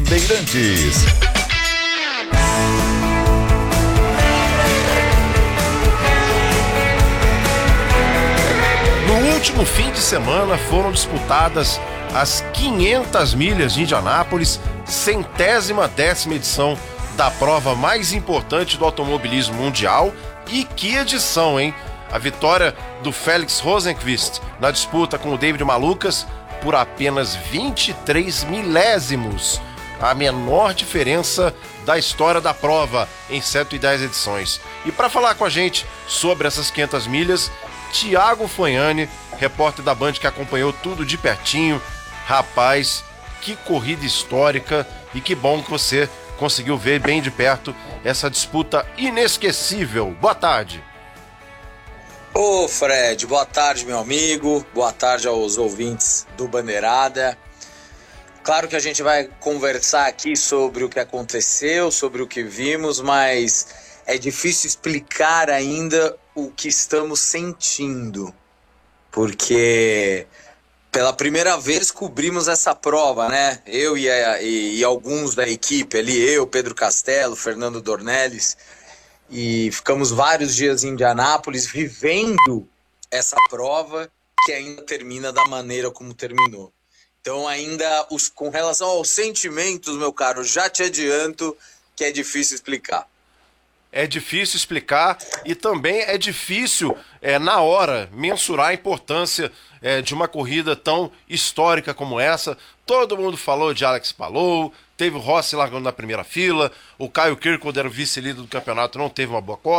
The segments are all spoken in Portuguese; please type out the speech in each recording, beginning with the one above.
Bandeirantes. No último fim de semana foram disputadas as 500 milhas de Indianápolis, 110ª edição da prova mais importante do automobilismo mundial. E que edição, hein? A vitória do Felix Rosenqvist na disputa com o David Malukas por apenas 23 milésimos, a menor diferença da história da prova em 110 edições. E para falar com a gente sobre essas 500 milhas, Thiago Fognani, repórter da Band que acompanhou tudo de pertinho. Rapaz, que corrida histórica, e que bom que você conseguiu ver bem de perto essa disputa inesquecível. Boa tarde. Ô Fred, boa tarde, meu amigo, boa tarde aos ouvintes do Bandeirada. Claro que a gente vai conversar aqui sobre o que aconteceu, sobre o que vimos, mas é difícil explicar ainda o que estamos sentindo, porque pela primeira vez cobrimos essa prova, né? Eu e alguns da equipe ali, eu, Pedro Castelo, Fernando Dornelles, e ficamos vários dias em Indianápolis vivendo essa prova que ainda termina da maneira como terminou. Então ainda, com relação aos sentimentos, meu caro, já te adianto que é difícil explicar. É difícil explicar e também é difícil, na hora, mensurar a importância de uma corrida tão histórica como essa. Todo mundo falou de Alex Palou, teve o Rossi largando na primeira fila, o Caio Kirkwood era o vice-líder do campeonato, não teve uma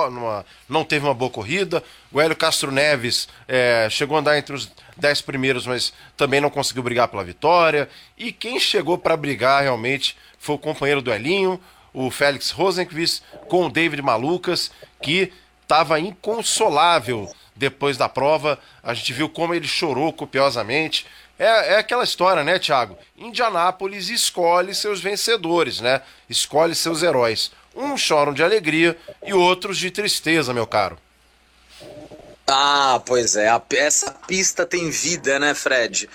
boa corrida, o Hélio Castro Neves chegou a andar entre os 10 primeiros, mas também não conseguiu brigar pela vitória, e quem chegou para brigar realmente foi o companheiro do Elinho, o Felix Rosenqvist, com o David Malukas, que estava inconsolável depois da prova. A gente viu como ele chorou copiosamente. É aquela história, né, Thiago? Indianápolis escolhe seus vencedores, né? Escolhe seus heróis. Uns choram de alegria e outros de tristeza, meu caro. Ah, pois é. Essa pista tem vida, né, Fred?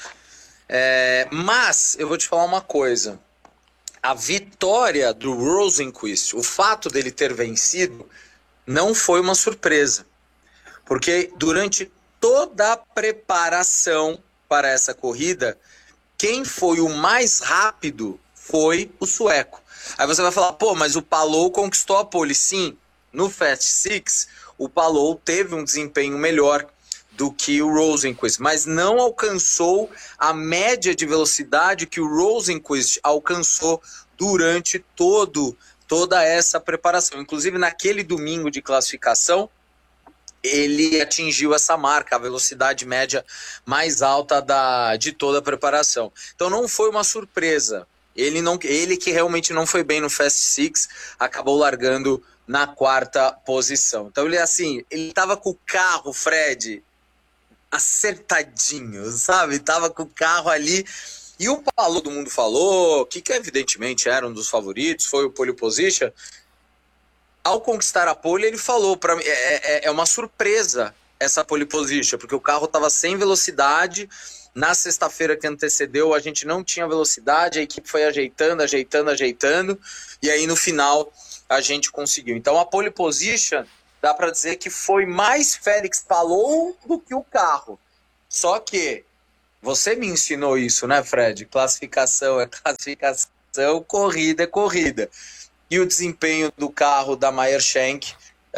Mas eu vou te falar uma coisa. A vitória do Rosenqvist, o fato dele ter vencido, não foi uma surpresa. Porque durante toda a preparação para essa corrida, quem foi o mais rápido foi o sueco. Aí você vai falar, pô, mas o Palou conquistou a pole. Sim, no Fast Six, o Palou teve um desempenho melhor do que o Rosenqvist, mas não alcançou a média de velocidade que o Rosenqvist alcançou durante toda essa preparação. Inclusive, naquele domingo de classificação, ele atingiu essa marca, a velocidade média mais alta de toda a preparação. Então não foi uma surpresa. Ele que realmente não foi bem no Fast Six, acabou largando na 4ª posição. Então ele estava com o carro, Fred, acertadinho, sabe? Tava com o carro ali. E o Palou, todo mundo falou, que evidentemente era um dos favoritos, foi o pole position. Ao conquistar a pole, ele falou para mim, é uma surpresa essa pole position, porque o carro estava sem velocidade. Na sexta-feira que antecedeu, a gente não tinha velocidade, a equipe foi ajeitando, e aí no final a gente conseguiu. Então a pole position, dá para dizer que foi mais Félix Palou do que o carro. Só que você me ensinou isso, né, Fred? Classificação é classificação, corrida é corrida. E o desempenho do carro da Meyer Shank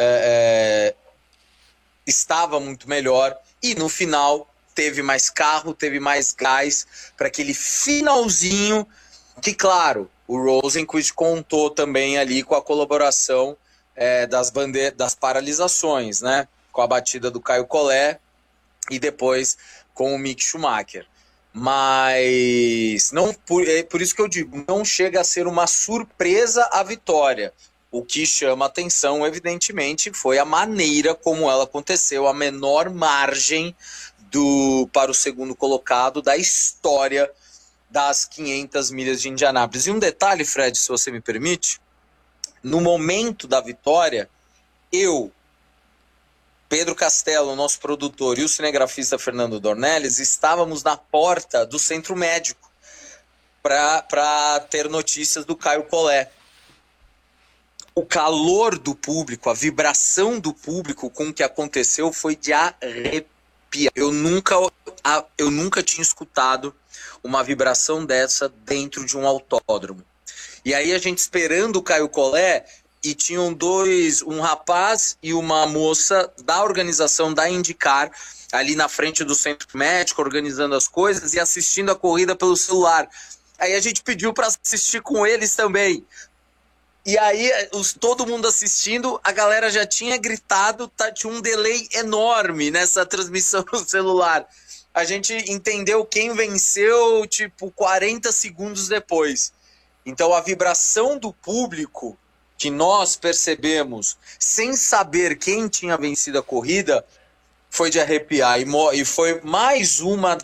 estava muito melhor. E no final teve mais carro, teve mais gás para aquele finalzinho que, claro, o Rosenqvist contou também ali com a colaboração das paralisações, né? Com a batida do Caio Collet e depois com o Mick Schumacher. Mas por isso que eu digo, não chega a ser uma surpresa a vitória. O que chama atenção, evidentemente, foi a maneira como ela aconteceu, a menor margem para o segundo colocado da história das 500 milhas de Indianápolis. E um detalhe, Fred, se você me permite, no momento da vitória, eu, Pedro Castelo, nosso produtor, e o cinegrafista Fernando Dornelles estávamos na porta do centro médico, para ter notícias do Caio Collet. O calor do público, a vibração do público com o que aconteceu foi de arrepiar. Eu nunca tinha escutado uma vibração dessa dentro de um autódromo. E aí a gente esperando o Caio Collet, e tinham um rapaz e uma moça da organização da IndyCar ali na frente do centro médico, organizando as coisas e assistindo a corrida pelo celular. Aí a gente pediu para assistir com eles também. E aí, todo mundo assistindo, a galera já tinha gritado, tinha um delay enorme nessa transmissão no celular. A gente entendeu quem venceu, 40 segundos depois. Então, a vibração do público que nós percebemos, sem saber quem tinha vencido a corrida, foi de arrepiar. E foi mais uma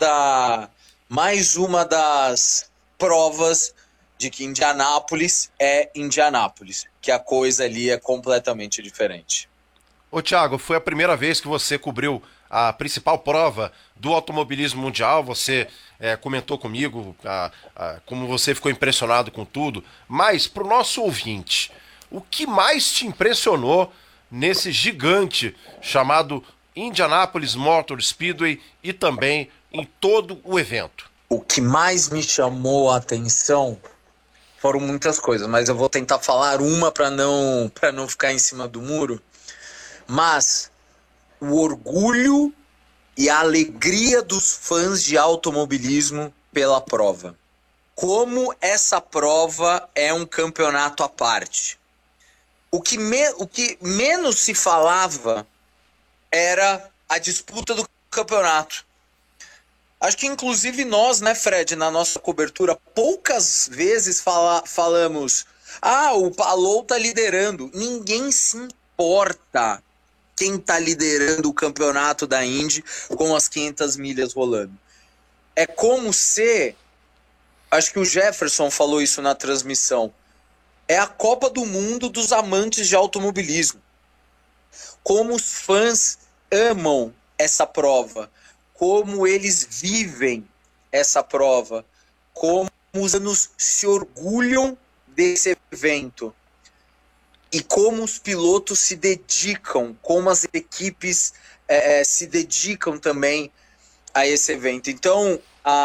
das provas de que Indianápolis é Indianápolis, que a coisa ali é completamente diferente. Ô Thiago, foi a primeira vez que você cobriu a principal prova do automobilismo mundial. Você comentou comigo como você ficou impressionado com tudo, mas para o nosso ouvinte, o que mais te impressionou nesse gigante chamado Indianapolis Motor Speedway e também em todo o evento? O que mais me chamou a atenção foram muitas coisas, mas eu vou tentar falar uma para não ficar em cima do muro. Mas o orgulho e a alegria dos fãs de automobilismo pela prova. Como essa prova é um campeonato à parte. O que menos se falava era a disputa do campeonato. Acho que inclusive nós, né, Fred, na nossa cobertura, poucas vezes falamos o Palou tá liderando. Ninguém se importa quem tá liderando o campeonato da Indy com as 500 milhas rolando. É como se, acho que o Jefferson falou isso na transmissão, é a Copa do Mundo dos amantes de automobilismo. Como os fãs amam essa prova, como eles vivem essa prova, como os anos se orgulham desse evento e como os pilotos se dedicam, como as equipes se dedicam também a esse evento. Então,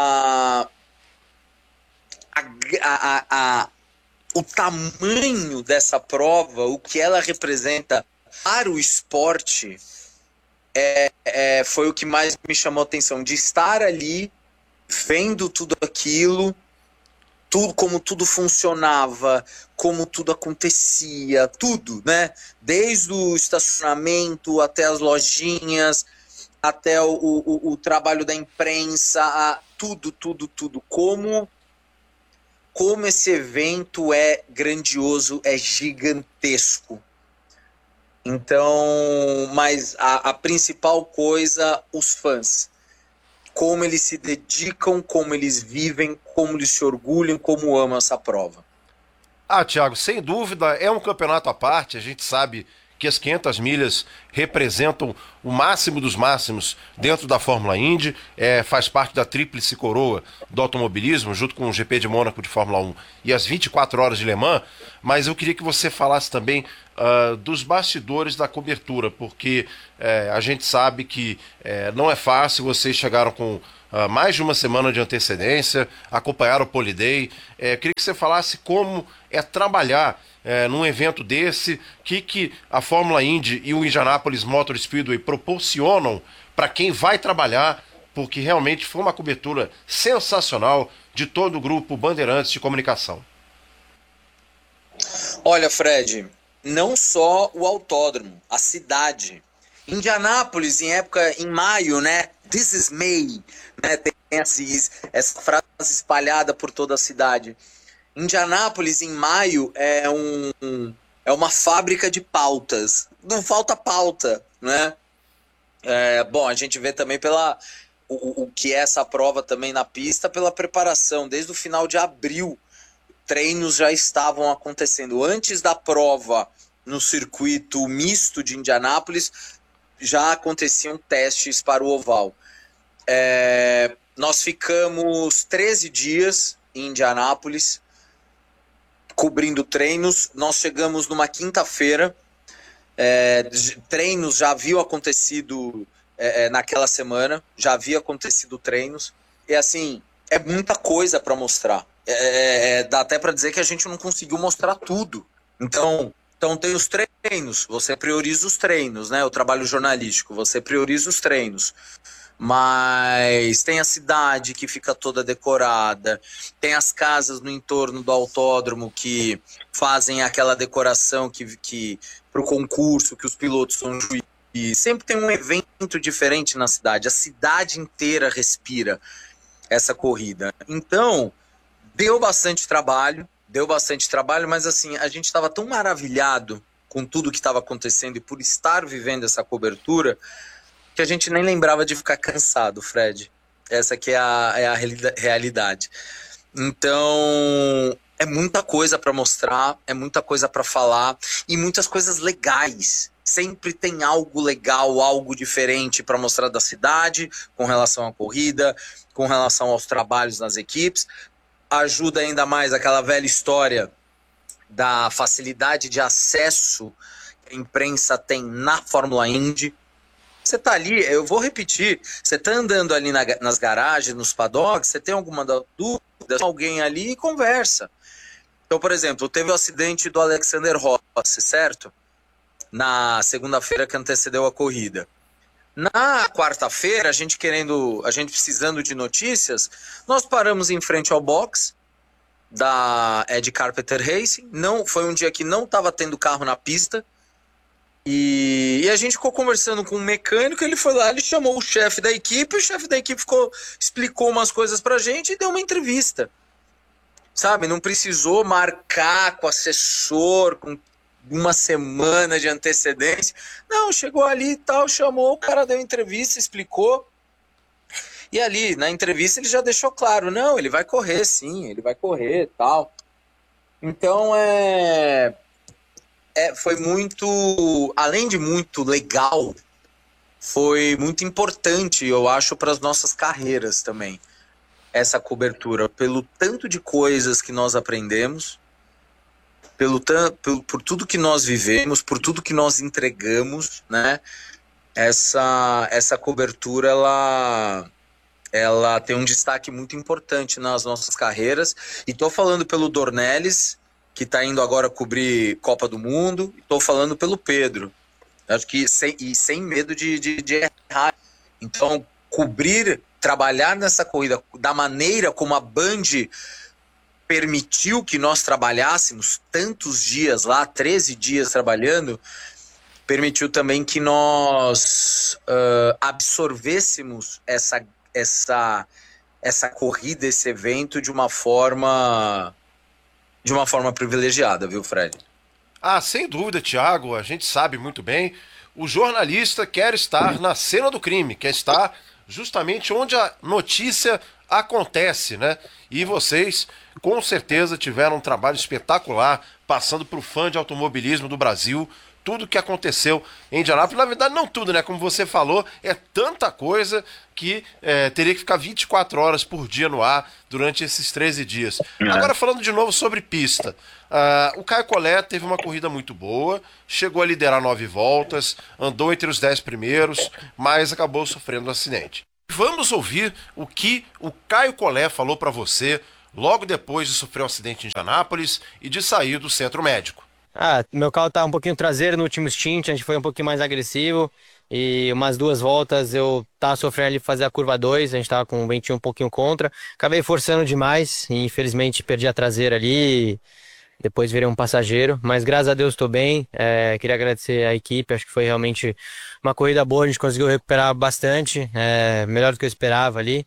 o tamanho dessa prova, o que ela representa para o esporte, foi o que mais me chamou a atenção, de estar ali, vendo tudo aquilo, como tudo funcionava, como tudo acontecia, tudo, né? Desde o estacionamento até as lojinhas, até o trabalho da imprensa, tudo. Como esse evento é grandioso, é gigantesco. Então, mas a principal coisa, os fãs. Como eles se dedicam, como eles vivem, como eles se orgulham, como amam essa prova. Thiago, sem dúvida, é um campeonato à parte. A gente sabe que as 500 milhas representam o máximo dos máximos dentro da Fórmula Indy, faz parte da tríplice coroa do automobilismo, junto com o GP de Mônaco de Fórmula 1 e as 24 horas de Le Mans, mas eu queria que você falasse também dos bastidores da cobertura, porque a gente sabe que não é fácil. Vocês chegaram com mais de uma semana de antecedência, acompanharam o Pole Day. Eu queria que você falasse como é trabalhar num evento desse, que a Fórmula Indy e o Indianapolis Motor Speedway proporcionam para quem vai trabalhar, porque realmente foi uma cobertura sensacional de todo o grupo Bandeirantes de Comunicação. Olha, Fred, não só o autódromo, a cidade. Indianápolis, em maio, né? This is May, né? Tem essa frase espalhada por toda a cidade. Indianápolis, em maio, é uma fábrica de pautas. Não falta pauta, né? Bom, a gente vê também o que é essa prova também na pista, pela preparação. Desde o final de abril, treinos já estavam acontecendo. Antes da prova no circuito misto de Indianápolis, já aconteciam testes para o oval. Nós ficamos 13 dias em Indianápolis, cobrindo treinos. Nós chegamos numa quinta-feira, treinos já haviam acontecido naquela semana, já havia acontecido treinos, e assim, é muita coisa para mostrar. Dá até para dizer que a gente não conseguiu mostrar tudo. Então tem os treinos, você prioriza os treinos, né? O trabalho jornalístico, você prioriza os treinos. Mas tem a cidade que fica toda decorada, tem as casas no entorno do autódromo que fazem aquela decoração que para o concurso, que os pilotos são juízes. Sempre tem um evento diferente na cidade, a cidade inteira respira essa corrida. Então, deu bastante trabalho, mas assim, a gente estava tão maravilhado com tudo que estava acontecendo e por estar vivendo essa cobertura, que a gente nem lembrava de ficar cansado, Fred. Essa aqui é a realidade. Então, é muita coisa para mostrar, é muita coisa para falar e muitas coisas legais. Sempre tem algo legal, algo diferente para mostrar da cidade, com relação à corrida, com relação aos trabalhos nas equipes. Ajuda ainda mais aquela velha história da facilidade de acesso que a imprensa tem na Fórmula Indy. Você tá ali, eu vou repetir, você tá andando ali nas garagens, nos paddocks, você tem alguma dúvida, alguém ali e conversa. Então, por exemplo, teve o acidente do Alexander Rossi, certo? Na segunda-feira que antecedeu a corrida. Na quarta-feira, a gente precisando de notícias, nós paramos em frente ao box da Ed Carpenter Racing. Não, foi um dia que não estava tendo carro na pista. E a gente ficou conversando com um mecânico, ele foi lá, ele chamou o chefe da equipe, o chefe da equipe explicou umas coisas pra gente e deu uma entrevista. Sabe, não precisou marcar com o assessor, com uma semana de antecedência. Não, chegou ali e tal, chamou, o cara deu entrevista, explicou. E ali, na entrevista, ele já deixou claro, não, ele vai correr sim, ele vai correr e tal. Então, foi muito, além de muito legal, foi muito importante, eu acho, para as nossas carreiras também, essa cobertura, pelo tanto de coisas que nós aprendemos, por tudo que nós vivemos, por tudo que nós entregamos, né? Essa cobertura, ela tem um destaque muito importante nas nossas carreiras, e estou falando pelo Dornelles, que está indo agora cobrir Copa do Mundo, estou falando pelo Pedro. Acho que sem medo de errar. Então, trabalhar nessa corrida da maneira como a Band permitiu que nós trabalhássemos tantos dias lá, 13 dias trabalhando, permitiu também que nós absorvêssemos essa corrida, esse evento de uma forma privilegiada, viu, Fred? Ah, sem dúvida, Thiago, a gente sabe muito bem. O jornalista quer estar na cena do crime, quer estar justamente onde a notícia acontece, né? E vocês, com certeza, tiveram um trabalho espetacular, passando para o fã de automobilismo do Brasil, tudo que aconteceu em Indianápolis. Na verdade, não tudo, né? Como você falou, é tanta coisa que teria que ficar 24 horas por dia no ar durante esses 13 dias. Agora, falando de novo sobre pista. O Caio Collet teve uma corrida muito boa, chegou a liderar 9 voltas, andou entre os 10 primeiros, mas acabou sofrendo um acidente. Vamos ouvir o que o Caio Collet falou para você logo depois de sofrer um acidente em Indianápolis e de sair do centro médico. Meu carro tá um pouquinho traseiro no último stint, a gente foi um pouquinho mais agressivo e umas 2 voltas eu tava sofrendo ali fazer a curva 2, a gente tava com o ventinho um pouquinho contra, acabei forçando demais e infelizmente perdi a traseira ali, depois virei um passageiro, mas graças a Deus estou bem, queria agradecer a equipe, acho que foi realmente uma corrida boa, a gente conseguiu recuperar bastante, melhor do que eu esperava ali.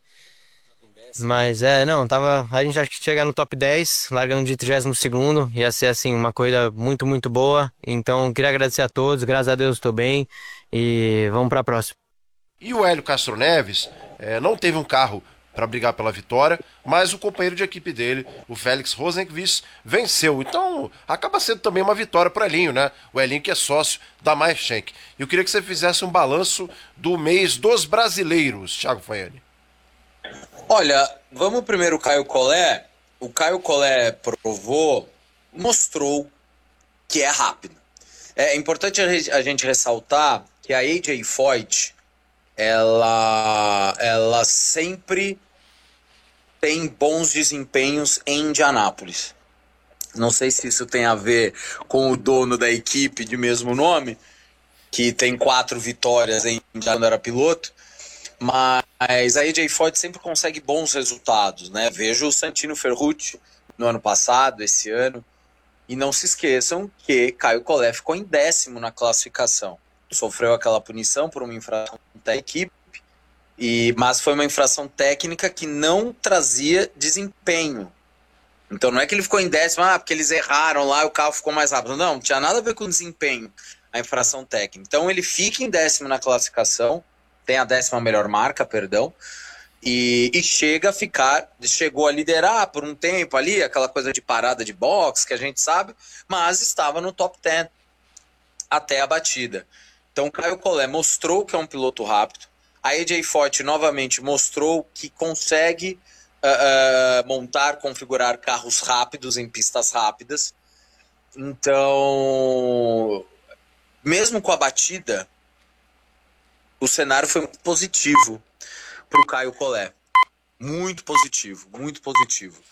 Mas a gente acha que chegar no top 10, largando de 32º, ia ser assim, uma corrida muito, muito boa. Então, queria agradecer a todos, graças a Deus estou bem e vamos para a próxima. E o Hélio Castro Neves não teve um carro para brigar pela vitória, mas o companheiro de equipe dele, o Félix Rosenqvist, venceu. Então, acaba sendo também uma vitória para o Elinho, né? O Elinho que é sócio da Maerschenk. Eu queria que você fizesse um balanço do mês dos brasileiros, Thiago Fanhani. Olha, vamos primeiro Caio Collet. o Caio Collet mostrou que é rápido. É importante a gente ressaltar que a AJ Foyt, ela sempre tem bons desempenhos em Indianápolis. Não sei se isso tem a ver com o dono da equipe de mesmo nome, que tem 4 vitórias em quando era piloto, mas a AJ Foyt sempre consegue bons resultados, né? Vejo o Santino Ferrucci no ano passado, esse ano, e não se esqueçam que Caio Collet ficou em 10º na classificação. Sofreu aquela punição por uma infração da equipe, mas foi uma infração técnica que não trazia desempenho. Então não é que ele ficou em 10º, porque eles erraram lá e o carro ficou mais rápido. Não tinha nada a ver com desempenho, a infração técnica. Então ele fica em 10º na classificação, tem a 10ª melhor marca, perdão, e chegou a liderar por um tempo ali, aquela coisa de parada de box que a gente sabe, mas estava no top 10 até a batida. Então Caio Collet mostrou que é um piloto rápido. A AJ Foyt novamente mostrou que consegue montar, configurar carros rápidos em pistas rápidas. Então, mesmo com a batida, o cenário foi muito positivo para o Caio Collet. Muito positivo, muito positivo.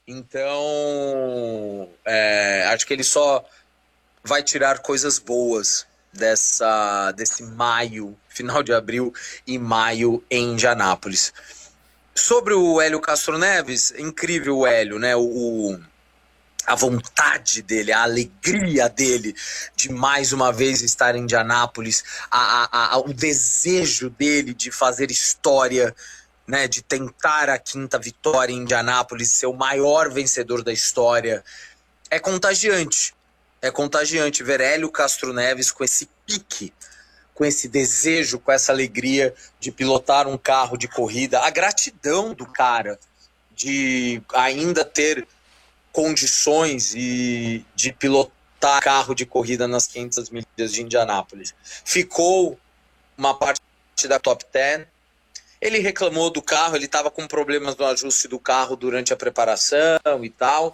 Então, acho que ele só vai tirar coisas boas desse maio, final de abril e maio em Indianápolis. Sobre o Hélio Castro Neves, incrível o Hélio, né? A vontade dele, a alegria dele de mais uma vez estar em Indianápolis, o desejo dele de fazer história, né? De tentar a 5ª vitória em Indianápolis, ser o maior vencedor da história. É contagiante. É contagiante ver Hélio Castro Neves com esse pique, com esse desejo, com essa alegria de pilotar um carro de corrida. A gratidão do cara de ainda ter condições de pilotar carro de corrida nas 500 milhas de Indianápolis. Ficou uma parte da top 10. Ele reclamou do carro, ele estava com problemas no ajuste do carro durante a preparação e tal.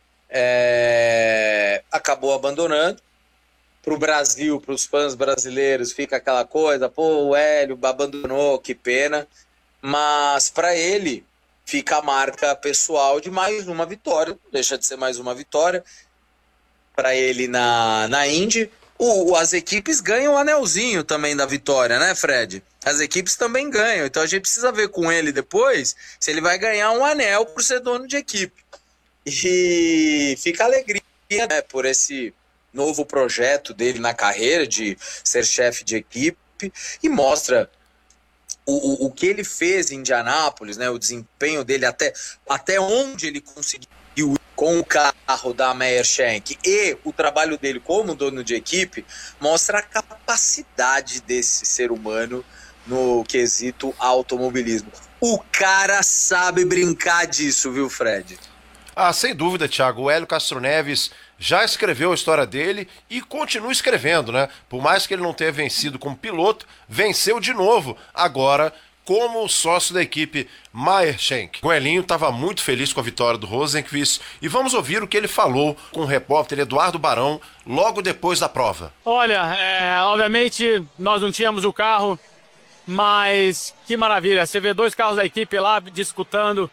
Acabou abandonando. Para o Brasil, para os fãs brasileiros, fica aquela coisa, pô, o Hélio abandonou, que pena. Mas para ele, fica a marca pessoal de mais uma vitória, deixa de ser mais uma vitória. Para ele na Indy, as equipes ganham o anelzinho também da vitória, né, Fred? As equipes também ganham, então a gente precisa ver com ele depois se ele vai ganhar um anel por ser dono de equipe. E fica a alegria, né, por esse novo projeto dele na carreira de ser chefe de equipe, e mostra o que ele fez em Indianápolis, né, o desempenho dele até onde ele conseguiu ir com o carro da Meyer Shank, e o trabalho dele como dono de equipe mostra a capacidade desse ser humano no quesito automobilismo. O cara sabe brincar disso, viu, Fred? Ah, sem dúvida, Thiago. O Hélio Castro Neves já escreveu a história dele e continua escrevendo, né? Por mais que ele não tenha vencido como piloto, venceu de novo, agora como sócio da equipe Meyer Shank. O Elinho estava muito feliz com a vitória do Rosenqvist e vamos ouvir o que ele falou com o repórter Eduardo Barão logo depois da prova. Olha, obviamente nós não tínhamos o carro, mas que maravilha, você vê 2 carros da equipe lá disputando.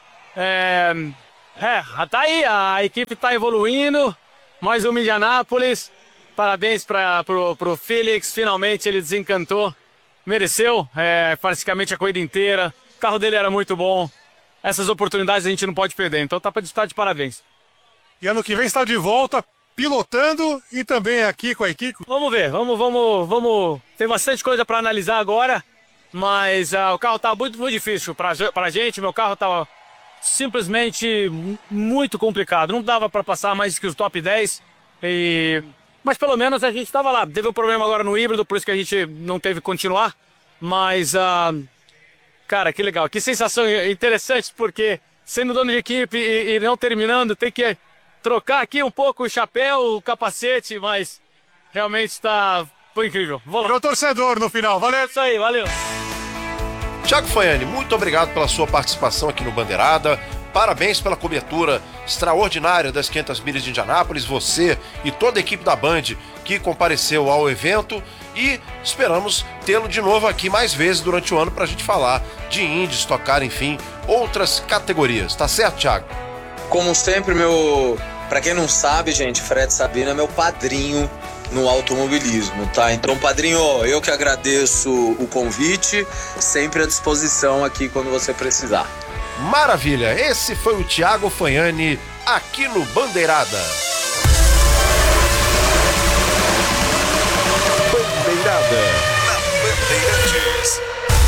Tá aí, a equipe tá evoluindo, mais uma Indianápolis, parabéns pro Felix, finalmente ele desencantou, mereceu, praticamente a corrida inteira, o carro dele era muito bom, essas oportunidades a gente não pode perder, então tá para estar de parabéns. E ano que vem está de volta, pilotando e também aqui com a equipe. Vamos ver, vamos, tem bastante coisa para analisar agora, mas o carro tá muito, muito difícil pra gente, meu carro tava simplesmente muito complicado, não dava para passar mais que os top 10, mas pelo menos a gente estava lá. Teve um problema agora no híbrido, por isso que a gente não teve que continuar, mas cara, que legal, que sensação interessante, porque sendo dono de equipe e não terminando, tem que trocar aqui um pouco o chapéu, o capacete, mas realmente foi incrível. Virou torcedor no final, valeu! Isso aí, valeu! Thiago Faiani, muito obrigado pela sua participação aqui no Bandeirada. parabéns pela cobertura extraordinária das 500 milhas de Indianápolis, você e toda a equipe da Band que compareceu ao evento, e esperamos tê-lo de novo aqui mais vezes durante o ano pra gente falar de Indies, tocar, enfim, outras categorias. Tá certo, Thiago? Como sempre, pra quem não sabe, gente, Fred Sabino é meu padrinho no automobilismo, tá? Então, padrinho, eu que agradeço o convite, sempre à disposição aqui quando você precisar. Maravilha! Esse foi o Thiago Fagnani aqui no Bandeirada. Bandeirada na Bandeirantes.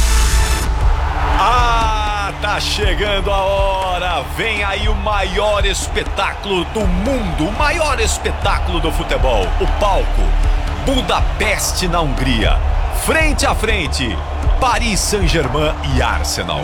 Tá chegando a hora, vem aí o maior espetáculo do mundo, o maior espetáculo do futebol, o palco, Budapeste na Hungria, frente a frente, Paris Saint-Germain e Arsenal.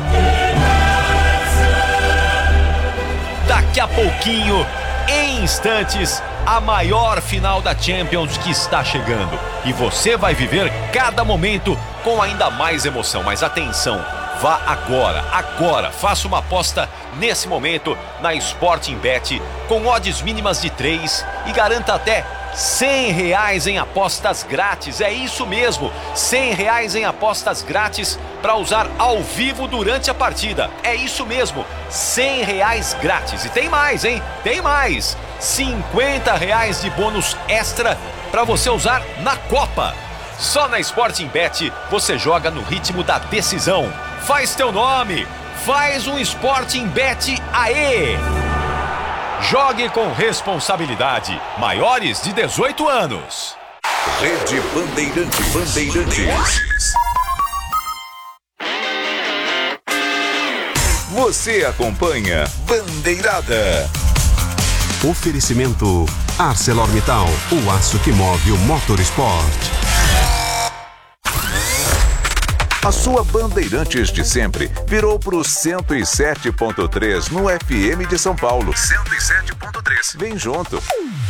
Daqui a pouquinho, em instantes, a maior final da Champions que está chegando, e você vai viver cada momento com ainda mais emoção, mas atenção, vá agora, faça uma aposta nesse momento na Sporting Bet com odds mínimas de 3 e garanta até R$100 em apostas grátis. É isso mesmo, R$100 em apostas grátis para usar ao vivo durante a partida. É isso mesmo, R$100 grátis. E tem mais, hein? Tem mais, R$50 de bônus extra para você usar na Copa. Só na Sporting Bet você joga no ritmo da decisão. Faz teu nome, faz um Sporting Bet aê! Jogue com responsabilidade, maiores de 18 anos. Rede Bandeirantes. Você acompanha Bandeirada. Oferecimento ArcelorMittal, o aço que move o motorsport. A sua Bandeirantes de sempre virou pro 107.3 no FM de São Paulo. 107.3. Vem junto.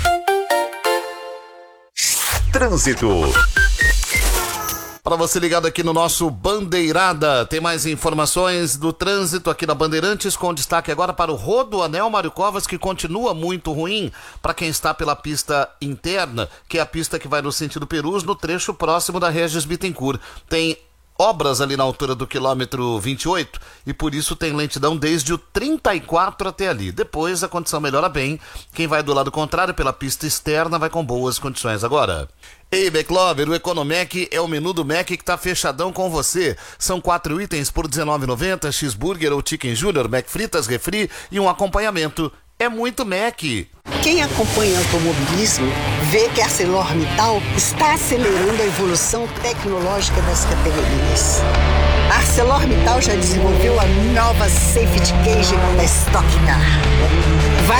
Trânsito. Para você ligado aqui no nosso Bandeirada, tem mais informações do trânsito aqui na Bandeirantes, com destaque agora para o Rodoanel Mário Covas, que continua muito ruim para quem está pela pista interna, que é a pista que vai no sentido Perus, no trecho próximo da Regis Bittencourt. Tem obras ali na altura do quilômetro 28 e por isso tem lentidão desde o 34 até ali. Depois a condição melhora bem. Quem vai do lado contrário pela pista externa vai com boas condições agora. Ei, McLover, o Economec é o menu do Mac que está fechadão com você. São 4 itens por R$19,90, cheeseburger ou chicken junior, Mac fritas, refri e um acompanhamento. É muito Mac. Quem acompanha automobilismo vê que a ArcelorMittal está acelerando a evolução tecnológica das categorias. A ArcelorMittal já desenvolveu a nova Safety Cage da Stock Car.